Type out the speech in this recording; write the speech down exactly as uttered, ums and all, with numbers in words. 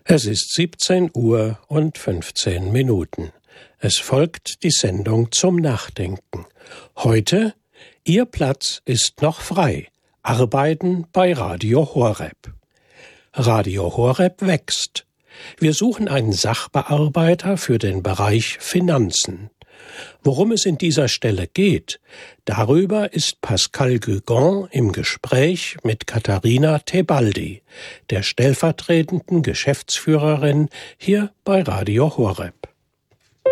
Es ist siebzehn Uhr und fünfzehn Minuten. Es folgt die Sendung zum Nachdenken. Heute: Ihr Platz ist noch frei. Arbeiten bei Radio Horeb. Radio Horeb wächst. Wir suchen einen Sachbearbeiter für den Bereich Finanzen. Worum es in dieser Stelle geht, darüber ist Pascal Guegon im Gespräch mit Katharina Tebaldi, der stellvertretenden Geschäftsführerin hier bei Radio Horeb.